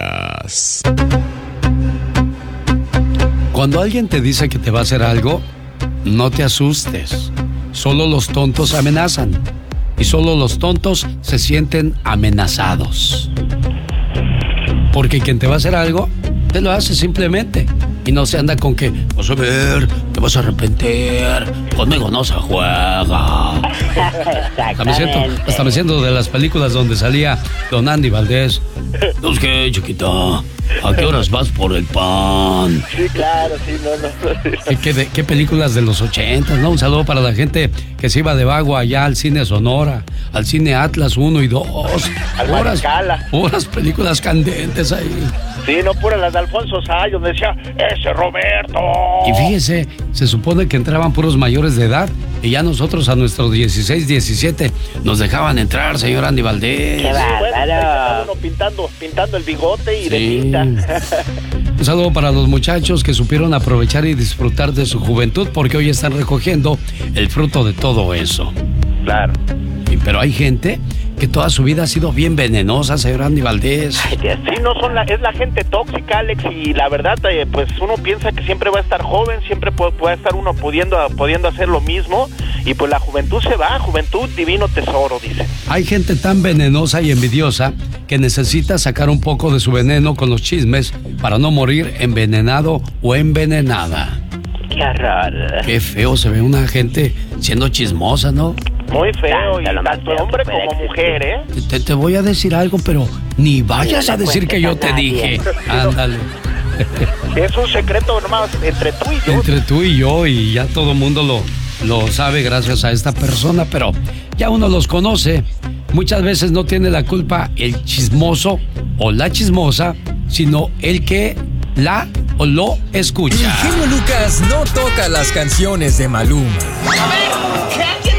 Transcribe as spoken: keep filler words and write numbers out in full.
Lucas. Cuando alguien te dice que te va a hacer algo, no te asustes. Solo los tontos amenazan. Y solo los tontos se sienten amenazados. Porque quien te va a hacer algo, te lo hace simplemente. Y no se anda con que, vas a ver, te vas a arrepentir, conmigo no se juega. Hasta me siento, hasta me siento de las películas donde salía Don Andy Valdés. ¿Los qué, chiquita? ¿A qué horas vas por el pan? Sí, claro, sí, no, no. ¿Qué, qué, de, qué películas de los ochentas, no? Un saludo para la gente que se iba de vago allá al cine Sonora, al cine Atlas uno y dos. Al Horas, Maricala. horas películas candentes ahí. Sí, no pura las de Alfonso Sayas, donde decía, ¡ese Roberto! Y fíjese, se supone que entraban puros mayores de edad y ya nosotros a nuestros dieciséis, diecisiete nos dejaban entrar, señor Andy Valdés. ¡Qué bárbaro! Uno pintando, pintando el bigote y Sí. de tinta. Un saludo para los muchachos que supieron aprovechar y disfrutar de su juventud porque hoy están recogiendo el fruto de todo eso. Claro. Y, pero hay gente que toda su vida ha sido bien venenosa, señor Andy Valdés. Ay, Dios, sí, no son la, es la gente tóxica, Alex, y la verdad, eh, pues uno piensa que siempre va a estar joven, siempre puede, puede estar uno pudiendo, pudiendo hacer lo mismo, y pues la juventud se va, juventud, divino tesoro, dicen. Hay gente tan venenosa y envidiosa que necesita sacar un poco de su veneno con los chismes para no morir envenenado o envenenada. Qué horror. Qué feo se ve una gente siendo chismosa, ¿no? Muy feo, Tanto y lo más tanto feo hombre que puede como mujer, ¿eh? Te, te, te voy a decir algo, pero ni vayas No a le decir que yo cuentes te a nadie. dije. Ándale. Es un secreto nomás entre tú y yo. Entre tú y yo, y ya todo el mundo lo, lo sabe gracias a esta persona, pero ya uno los conoce. Muchas veces no tiene la culpa el chismoso o la chismosa, sino el que la o lo escucha. El genio Lucas no toca las canciones de Maluma. A ver, que alguien